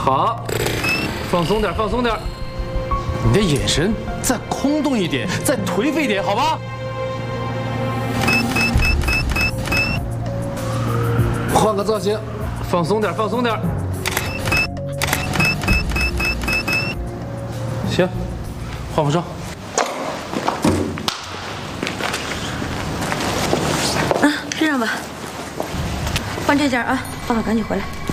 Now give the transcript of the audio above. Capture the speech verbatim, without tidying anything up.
好，放松点，放松点。你的眼神再空洞一点，再颓废一点，好吧？换个造型，放松点，放松点。行，换服装。 啊，这样吧，换这件啊，爸爸赶紧回来。